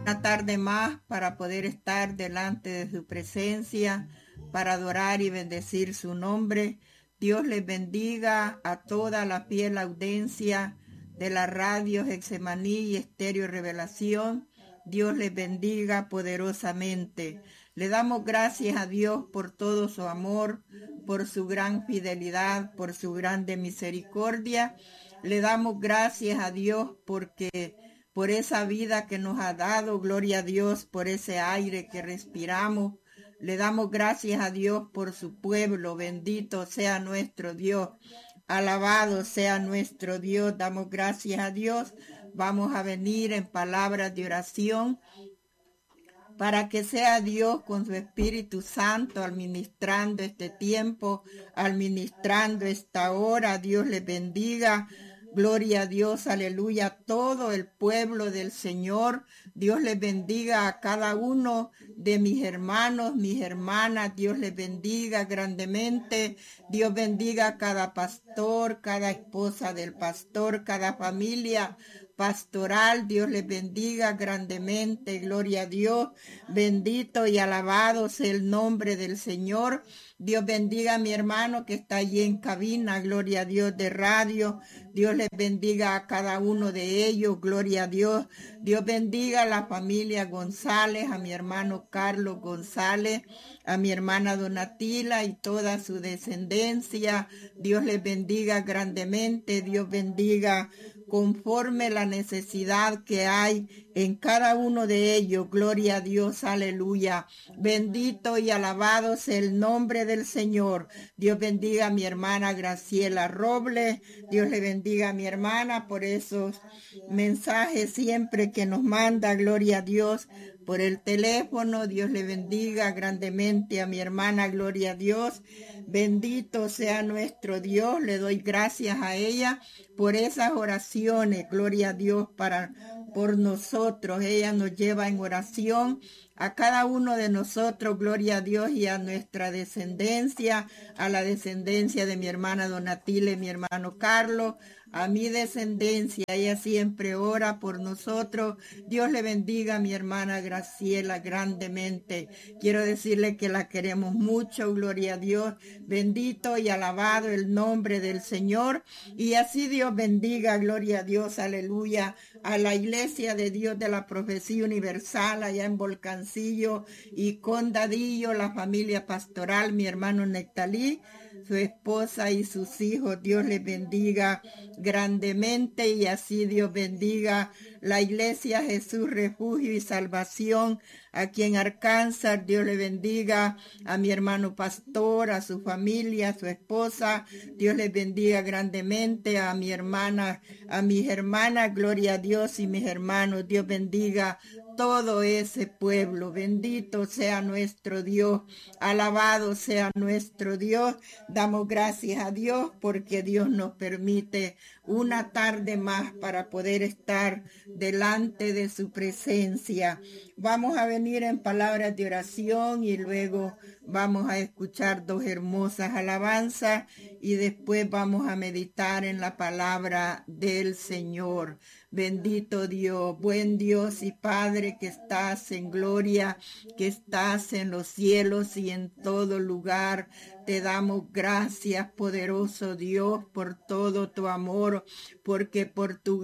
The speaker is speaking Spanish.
Una tarde más para poder estar delante de su presencia, para adorar y bendecir su nombre. Dios les bendiga a toda la fiel audiencia de la radio Getsemaní y Estéreo Revelación. Dios les bendiga poderosamente. Le damos gracias a Dios por todo su amor, por su gran fidelidad, por su grande misericordia. Le damos gracias a Dios porque por esa vida que nos ha dado, gloria a Dios, por ese aire que respiramos. Le damos gracias a Dios por su pueblo, bendito sea nuestro Dios, alabado sea nuestro Dios, damos gracias a Dios. Vamos a venir en palabras de oración para que sea Dios con su Espíritu Santo administrando este tiempo, administrando esta hora. Dios les bendiga. Gloria a Dios, aleluya, todo el pueblo del Señor. Dios les bendiga a cada uno de mis hermanos, mis hermanas. Dios les bendiga grandemente. Dios bendiga a cada pastor, cada esposa del pastor, cada familia pastoral. Dios les bendiga grandemente. Gloria a Dios. Bendito y alabado sea el nombre del Señor. Dios bendiga a mi hermano que está allí en cabina, gloria a Dios, de radio. Dios les bendiga a cada uno de ellos, gloria a Dios. Dios bendiga a la familia González, a mi hermano Carlos González, a mi hermana Donatila y toda su descendencia. Dios les bendiga grandemente, Dios bendiga conforme la necesidad que hay en cada uno de ellos. Gloria a Dios, aleluya. Bendito y alabado sea el nombre del Señor. Dios bendiga a mi hermana Graciela Robles. Dios le bendiga a mi hermana por esos mensajes siempre que nos manda. Gloria a Dios por el teléfono. Dios le bendiga grandemente a mi hermana. Gloria a Dios. Bendito sea nuestro Dios. Le doy gracias a ella por esas oraciones. Gloria a Dios por nosotros. Ella nos lleva en oración a cada uno de nosotros, gloria a Dios, y a nuestra descendencia, a la descendencia de mi hermana Donatila y mi hermano Carlos, a mi descendencia. Ella siempre ora por nosotros. Dios le bendiga a mi hermana Graciela grandemente. Quiero decirle que la queremos mucho, gloria a Dios. Bendito y alabado el nombre del Señor. Y así Dios bendiga, gloria a Dios, aleluya, a la iglesia de Dios de la Profecía Universal allá en Volcancillo y Condadillo, la familia pastoral, mi hermano Nectalí, su esposa y sus hijos. Dios les bendiga grandemente y así Dios bendiga la iglesia Jesús Refugio y Salvación aquí en Arkansas. Dios le bendiga a mi hermano pastor, a su familia, a su esposa. Dios les bendiga grandemente a mi hermana, a mis hermanas, gloria a Dios, y mis hermanos. Dios bendiga todo ese pueblo. Bendito sea nuestro Dios, alabado sea nuestro Dios. Damos gracias a Dios porque Dios nos permite una tarde más para poder estar delante de su presencia. Vamos a venir en palabras de oración y luego vamos a escuchar dos hermosas alabanzas y después vamos a meditar en la palabra del Señor. Bendito Dios, buen Dios y Padre que estás en gloria, que estás en los cielos y en todo lugar. Te damos gracias, poderoso Dios, por todo tu amor, porque por tu